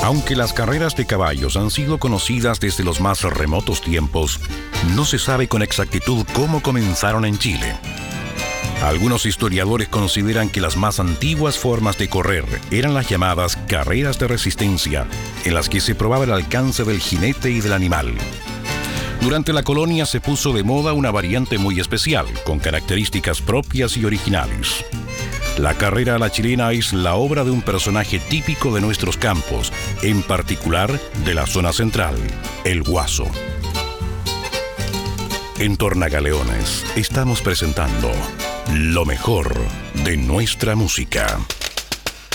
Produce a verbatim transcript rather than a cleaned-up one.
Aunque las carreras de caballos han sido conocidas desde los más remotos tiempos, no se sabe con exactitud cómo comenzaron en Chile. Algunos historiadores consideran que las más antiguas formas de correr eran las llamadas carreras de resistencia, en las que se probaba el alcance del jinete y del animal. Durante la colonia se puso de moda una variante muy especial, con características propias y originales. La carrera a la chilena es la obra de un personaje típico de nuestros campos, en particular de la zona central, el Guaso. En Tornagaleones estamos presentando lo mejor de nuestra música.